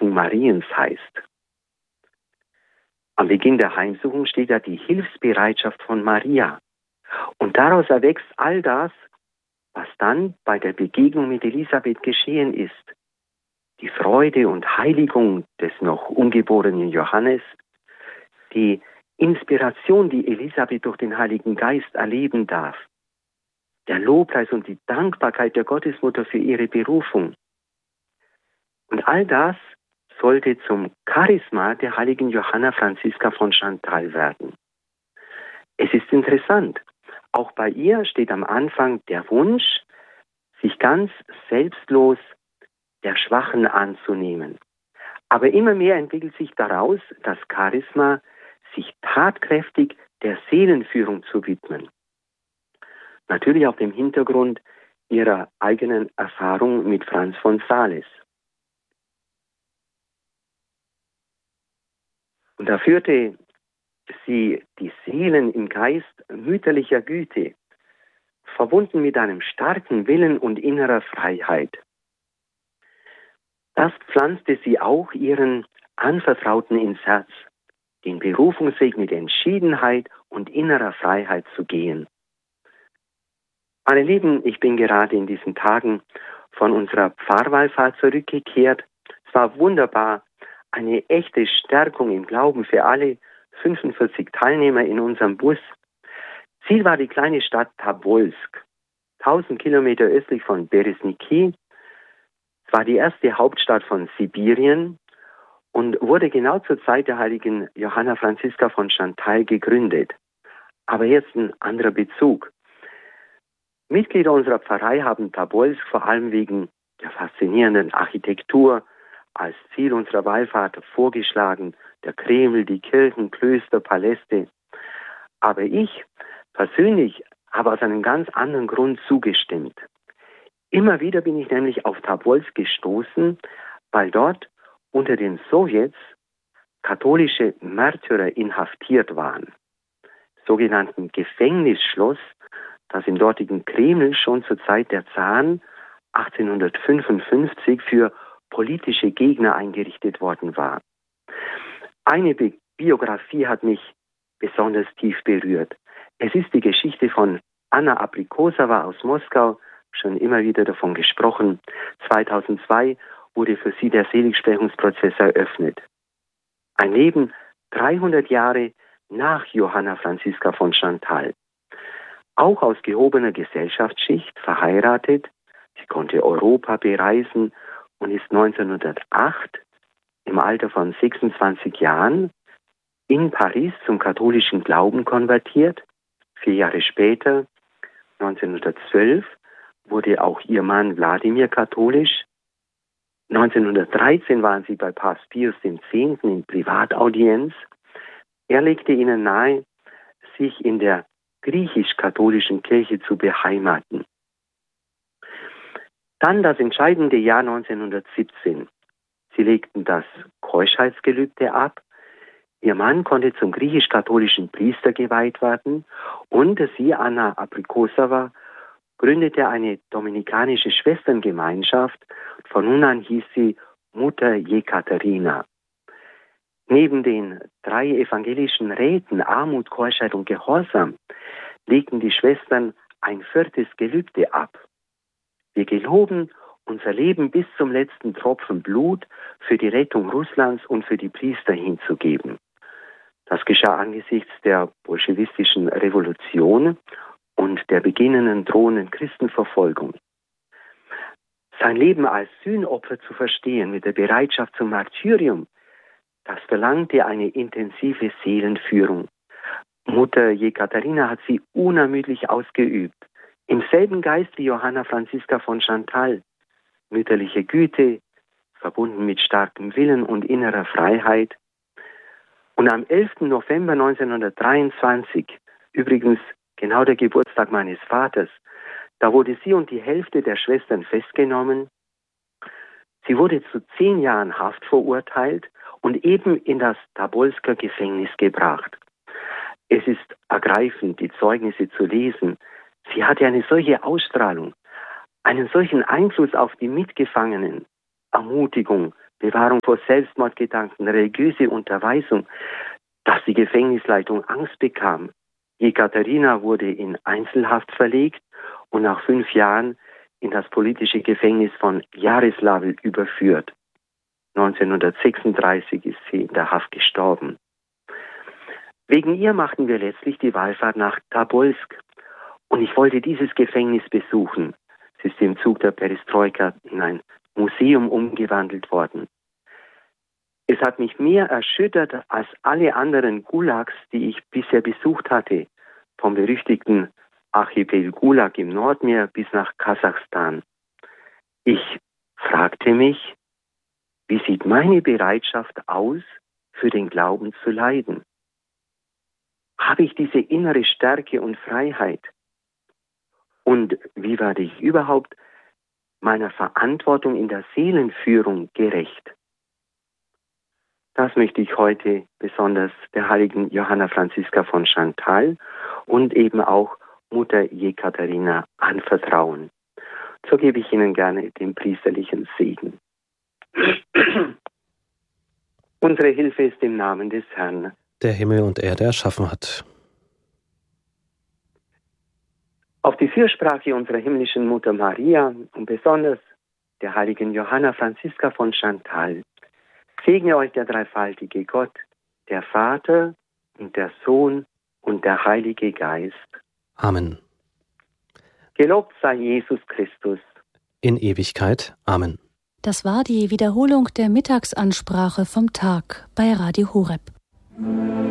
Heimsuchung Mariens heißt. Am Beginn der Heimsuchung steht da die Hilfsbereitschaft von Maria. Und daraus erwächst all das, was dann bei der Begegnung mit Elisabeth geschehen ist. Die Freude und Heiligung des noch ungeborenen Johannes, die Inspiration, die Elisabeth durch den Heiligen Geist erleben darf, der Lobpreis und die Dankbarkeit der Gottesmutter für ihre Berufung. Und all das sollte zum Charisma der heiligen Johanna Franziska von Chantal werden. Es ist interessant, auch bei ihr steht am Anfang der Wunsch, sich ganz selbstlos der Schwachen anzunehmen. Aber immer mehr entwickelt sich daraus das Charisma, sich tatkräftig der Seelenführung zu widmen. Natürlich auf dem Hintergrund ihrer eigenen Erfahrung mit Franz von Sales. Und da führte sie die Seelen im Geist mütterlicher Güte, verbunden mit einem starken Willen und innerer Freiheit. Das pflanzte sie auch ihren Anvertrauten ins Herz, den Berufungsweg mit Entschiedenheit und innerer Freiheit zu gehen. Meine Lieben, ich bin gerade in diesen Tagen von unserer Pfarrwallfahrt zurückgekehrt. Es war wunderbar, eine echte Stärkung im Glauben für alle 45 Teilnehmer in unserem Bus. Ziel war die kleine Stadt Tobolsk, 1000 Kilometer östlich von Beresniki. Es war die erste Hauptstadt von Sibirien und wurde genau zur Zeit der heiligen Johanna Franziska von Chantal gegründet. Aber jetzt ein anderer Bezug. Mitglieder unserer Pfarrei haben Tobolsk vor allem wegen der faszinierenden Architektur als Ziel unserer Wallfahrt vorgeschlagen, der Kreml, die Kirchen, Klöster, Paläste. Aber ich persönlich habe aus einem ganz anderen Grund zugestimmt. Immer wieder bin ich nämlich auf Tobolsk gestoßen, weil dort unter den Sowjets katholische Märtyrer inhaftiert waren. Sogenannten Gefängnisschloss, das im dortigen Kreml schon zur Zeit der Zaren 1855 für politische Gegner eingerichtet worden war. Eine Biografie hat mich besonders tief berührt. Es ist die Geschichte von Anna Abrikosawa aus Moskau, schon immer wieder davon gesprochen. 2002 wurde für sie der Seligsprechungsprozess eröffnet. Ein Leben 300 Jahre nach Johanna Franziska von Chantal. Auch aus gehobener Gesellschaftsschicht, verheiratet. Sie konnte Europa bereisen und ist 1908 im Alter von 26 Jahren in Paris zum katholischen Glauben konvertiert. 4 Jahre später, 1912, wurde auch ihr Mann Wladimir katholisch. 1913 waren sie bei Papst Pius X. in Privataudienz. Er legte ihnen nahe, sich in der griechisch-katholischen Kirche zu beheimaten. Dann das entscheidende Jahr 1917. Sie legten das Keuschheitsgelübde ab. Ihr Mann konnte zum griechisch-katholischen Priester geweiht werden und sie, Anna Abrikosawa, gründete eine dominikanische Schwesterngemeinschaft. Von nun an hieß sie Mutter Jekaterina. Neben den 3 evangelischen Räten Armut, Keuschheit und Gehorsam legten die Schwestern ein 4. Gelübde ab. Wir geloben, unser Leben bis zum letzten Tropfen Blut für die Rettung Russlands und für die Priester hinzugeben. Das geschah angesichts der bolschewistischen Revolution und der beginnenden drohenden Christenverfolgung. Sein Leben als Sühnopfer zu verstehen mit der Bereitschaft zum Martyrium, das verlangte eine intensive Seelenführung. Mutter Jekaterina hat sie unermüdlich ausgeübt, im selben Geist wie Johanna Franziska von Chantal. Mütterliche Güte, verbunden mit starkem Willen und innerer Freiheit. Und am 11. November 1923, übrigens genau der Geburtstag meines Vaters, da wurde sie und die Hälfte der Schwestern festgenommen. Sie wurde zu 10 Jahren Haft verurteilt und eben in das Tobolsker Gefängnis gebracht. Es ist ergreifend, die Zeugnisse zu lesen. Sie hatte eine solche Ausstrahlung, einen solchen Einfluss auf die Mitgefangenen, Ermutigung, Bewahrung vor Selbstmordgedanken, religiöse Unterweisung, dass die Gefängnisleitung Angst bekam. Jekaterina wurde in Einzelhaft verlegt und nach 5 Jahren in das politische Gefängnis von Jaroslawl überführt. 1936 ist sie in der Haft gestorben. Wegen ihr machten wir letztlich die Wallfahrt nach Tobolsk. Und ich wollte dieses Gefängnis besuchen. Es ist im Zug der Perestroika in ein Museum umgewandelt worden. Es hat mich mehr erschüttert als alle anderen Gulags, die ich bisher besucht hatte. Vom berüchtigten Archipel Gulag im Nordmeer bis nach Kasachstan. Ich fragte mich, wie sieht meine Bereitschaft aus, für den Glauben zu leiden? Habe ich diese innere Stärke und Freiheit? Und wie werde ich überhaupt meiner Verantwortung in der Seelenführung gerecht? Das möchte ich heute besonders der heiligen Johanna Franziska von Chantal und eben auch Mutter Jekaterina anvertrauen. So gebe ich Ihnen gerne den priesterlichen Segen. Unsere Hilfe ist im Namen des Herrn, der Himmel und Erde erschaffen hat. Auf die Fürsprache unserer himmlischen Mutter Maria und besonders der heiligen Johanna Franziska von Chantal segne euch der dreifaltige Gott, der Vater und der Sohn und der Heilige Geist. Amen. Gelobt sei Jesus Christus. In Ewigkeit. Amen. Das war die Wiederholung der Mittagsansprache vom Tag bei Radio Horeb.